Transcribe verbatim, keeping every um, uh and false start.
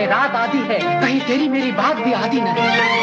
है, रात आधी है, कहीं तेरी मेरी बात भी आधी न है।